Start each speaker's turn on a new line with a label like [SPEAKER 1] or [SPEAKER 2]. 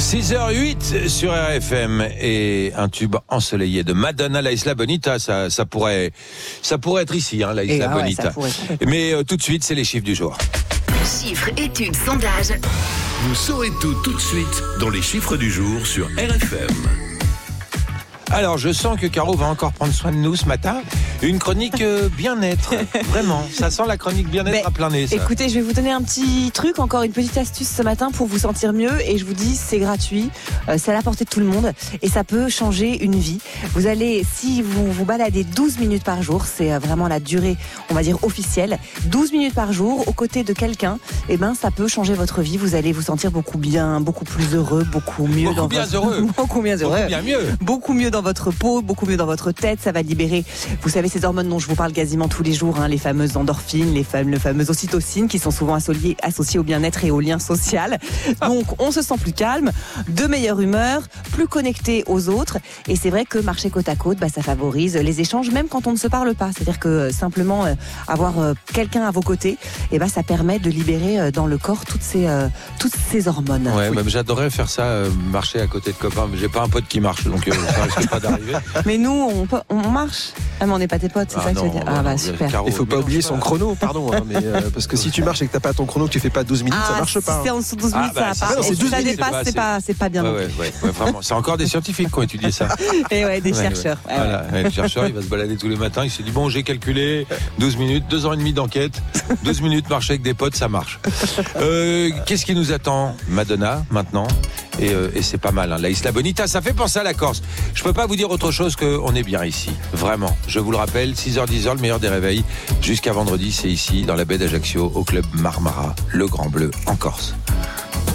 [SPEAKER 1] 6h08 sur RFM et un tube ensoleillé de Madonna, La Isla Bonita, ça pourrait être ici, La Isla Bonita. Mais tout de suite, c'est les chiffres du jour.
[SPEAKER 2] Chiffres, études, sondages.
[SPEAKER 3] Vous saurez tout de suite dans les chiffres du jour sur RFM.
[SPEAKER 1] Alors, je sens que Caro va encore prendre soin de nous ce matin. Une chronique bien-être, vraiment. Ça sent la chronique bien-être à plein nez, ça.
[SPEAKER 4] Écoutez, je vais vous donner un petit truc, encore une petite astuce ce matin pour vous sentir mieux. Et je vous dis, c'est gratuit, c'est à la portée de tout le monde et ça peut changer une vie. Vous allez, si vous vous baladez 12 minutes par jour, c'est vraiment la durée, on va dire, officielle. 12 minutes par jour, aux côtés de quelqu'un, ça peut changer votre vie. Vous allez vous sentir beaucoup plus heureux, beaucoup mieux. Beaucoup mieux dans votre peau, beaucoup mieux dans votre tête. Ça va libérer, vous savez, ces hormones dont je vous parle quasiment tous les jours, les fameuses endorphines, les fameuses ocytocines qui sont souvent associées au bien-être et au lien social. Donc, on se sent plus calme, de meilleure humeur, plus connecté aux autres. Et c'est vrai que marcher côte à côte, ça favorise les échanges, même quand on ne se parle pas. C'est-à-dire que simplement avoir quelqu'un à vos côtés, ça permet de libérer dans le corps toutes ces hormones.
[SPEAKER 1] Ouais, oui. J'adorerais faire ça, marcher à côté de copains. Mais j'ai pas un pote qui marche, donc ça risque pas d'arriver.
[SPEAKER 4] Mais nous, on marche. Mais on n'est pas tes potes, c'est ça que tu veux dire. Super.
[SPEAKER 5] Il faut pas oublier son chrono, pardon. Parce que si tu marches et que t'as pas ton chrono, que tu fais pas 12 minutes, ça marche pas.
[SPEAKER 4] Si c'est en dessous de 12 minutes, ça va pas.
[SPEAKER 5] C'est 12
[SPEAKER 4] ça
[SPEAKER 5] minutes,
[SPEAKER 4] dépasse, c'est pas bien.
[SPEAKER 1] Ouais, vraiment. C'est encore des scientifiques qui ont étudié ça.
[SPEAKER 4] Et des chercheurs.
[SPEAKER 1] Ouais. Voilà, le chercheur, il va se balader tous les matins. Il s'est dit, j'ai calculé 12 minutes, 2 ans et demi d'enquête. 12 minutes, marcher avec des potes, ça marche. Qu'est-ce qui nous attend? Madonna, maintenant. Et c'est pas mal, La Isla Bonita, ça fait penser à la Corse. Je peux pas vous dire autre chose qu'on est bien ici. Vraiment. Je vous le rappelle, 6h-10h, le meilleur des réveils. Jusqu'à vendredi, c'est ici, dans la baie d'Ajaccio, au club Marmara, le Grand Bleu, en Corse.